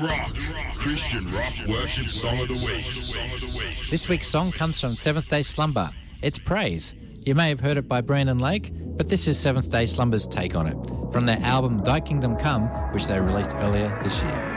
Rock, Christian rock worship song of the week. This week's song comes from Seventh Day Slumber. It's Praise. You may have heard it by Brandon Lake, but this is Seventh Day Slumber's take on it, from their album Thy Kingdom Come, which they released earlier this year.